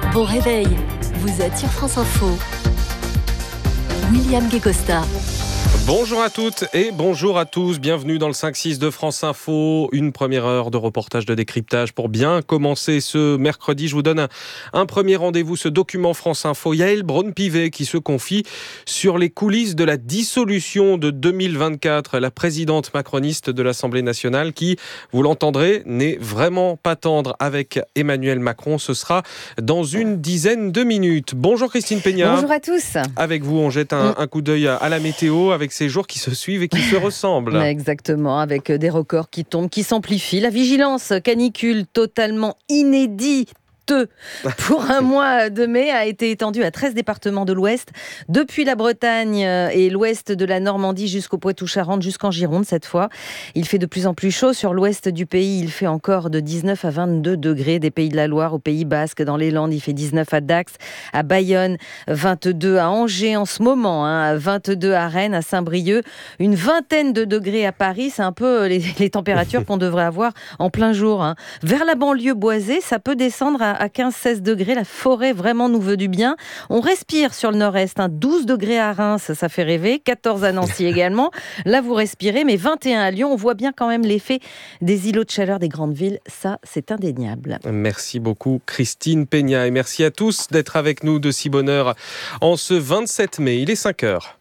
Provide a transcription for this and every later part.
Bon réveil, vous êtes sur France Info. William Guécosta. Bonjour à toutes et bonjour à tous, bienvenue dans le 5-6 de France Info, une première heure de reportage de décryptage pour bien commencer ce mercredi. Je vous donne un premier rendez-vous, ce document France Info. Yaël Braun-Pivet qui se confie sur les coulisses de la dissolution de 2024, la présidente macroniste de l'Assemblée nationale qui, vous l'entendrez, n'est vraiment pas tendre avec Emmanuel Macron. Ce sera dans une dizaine de minutes. Bonjour Christine Peña. Bonjour à tous. Avec vous, on jette un coup d'œil à la météo avec ces jours qui se suivent et qui se ressemblent. Exactement, avec des records qui tombent, qui s'amplifient. La vigilance canicule totalement inédite pour un mois de mai a été étendue à 13 départements de l'Ouest, depuis la Bretagne et l'ouest de la Normandie jusqu'au Poitou-Charentes, jusqu'en Gironde cette fois. Il fait de plus en plus chaud sur l'ouest du pays. Il fait encore de 19 à 22 degrés des Pays de la Loire au Pays Basque, dans les Landes. Il fait 19 à Dax, à Bayonne, 22 à Angers en ce moment, 22 à Rennes, à Saint-Brieuc, une vingtaine de degrés à Paris. C'est un peu les températures qu'on devrait avoir en plein jour. Vers la banlieue boisée, ça peut descendre à 15-16 degrés, la forêt vraiment nous veut du bien. On respire sur le nord-est, 12 degrés à Reims, ça fait rêver, 14 à Nancy également. Là, vous respirez, mais 21 à Lyon. On voit bien quand même l'effet des îlots de chaleur des grandes villes. Ça, c'est indéniable. Merci beaucoup Christine Peña et merci à tous d'être avec nous de si bonne heure en ce 27 mai. Il est 5 heures.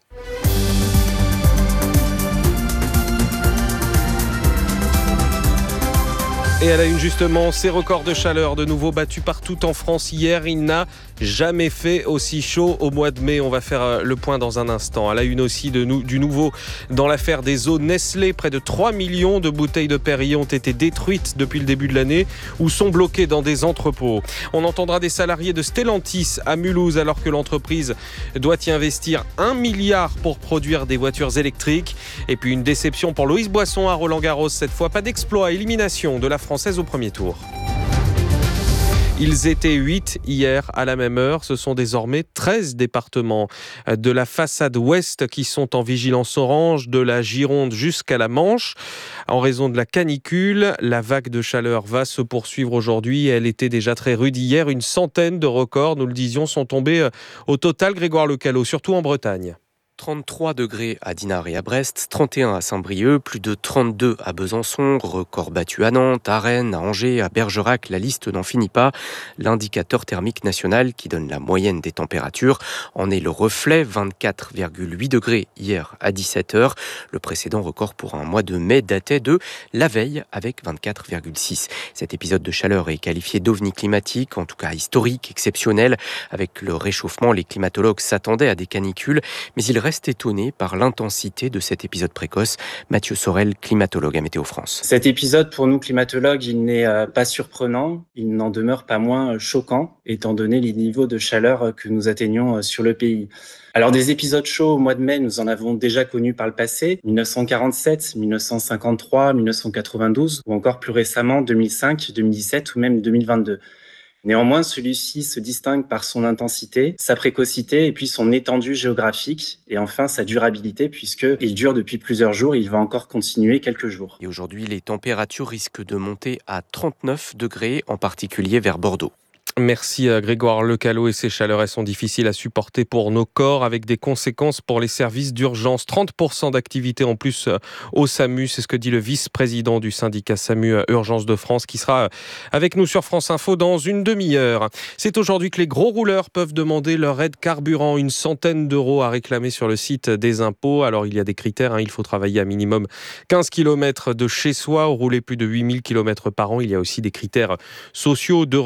Et à la une justement, ces records de chaleur de nouveau battus partout en France hier. Il n'a jamais fait aussi chaud au mois de mai. On va faire le point dans un instant. À la une aussi du nouveau dans l'affaire des eaux Nestlé. Près de 3 millions de bouteilles de Perrier ont été détruites depuis le début de l'année ou sont bloquées dans des entrepôts. On entendra des salariés de Stellantis à Mulhouse alors que l'entreprise doit y investir 1 milliard pour produire des voitures électriques. Et puis une déception pour Loïs Boisson à Roland-Garros. Cette fois, pas d'exploit, élimination de la française au premier tour. Ils étaient 8 hier à la même heure. Ce sont désormais 13 départements de la façade ouest qui sont en vigilance orange, de la Gironde jusqu'à la Manche. En raison de la canicule, la vague de chaleur va se poursuivre aujourd'hui. Elle était déjà très rude hier. Une centaine de records, nous le disions, sont tombés au total, Grégoire Lecalot, surtout en Bretagne. 33 degrés à Dinard et à Brest, 31 à Saint-Brieuc, plus de 32 à Besançon, record battu à Nantes, à Rennes, à Angers, à Bergerac, la liste n'en finit pas. L'indicateur thermique national qui donne la moyenne des températures en est le reflet, 24,8 degrés hier à 17h. Le précédent record pour un mois de mai datait de la veille avec 24,6. Cet épisode de chaleur est qualifié d'ovni climatique, en tout cas historique, exceptionnel. Avec le réchauffement, les climatologues s'attendaient à des canicules, mais il reste étonné par l'intensité de cet épisode précoce. Mathieu Sorel, climatologue à Météo France. Cet épisode, pour nous climatologues, il n'est pas surprenant, il n'en demeure pas moins choquant, étant donné les niveaux de chaleur que nous atteignons sur le pays. Alors des épisodes chauds au mois de mai, nous en avons déjà connus par le passé, 1947, 1953, 1992, ou encore plus récemment 2005, 2017 ou même 2022. Néanmoins, celui-ci se distingue par son intensité, sa précocité et puis son étendue géographique et enfin sa durabilité puisqu'il dure depuis plusieurs jours et il va encore continuer quelques jours. Et aujourd'hui, les températures risquent de monter à 39 degrés, en particulier vers Bordeaux. Merci à Grégoire Lecalot et ces chaleurs, elles sont difficiles à supporter pour nos corps avec des conséquences pour les services d'urgence. 30% d'activité en plus au SAMU, c'est ce que dit le vice-président du syndicat SAMU Urgence de France qui sera avec nous sur France Info dans une demi-heure. C'est aujourd'hui que les gros rouleurs peuvent demander leur aide carburant, une centaine d'euros à réclamer sur le site des impôts. Alors il y a des critères, il faut travailler à minimum 15 km de chez soi ou rouler plus de 8000 km par an. Il y a aussi des critères sociaux de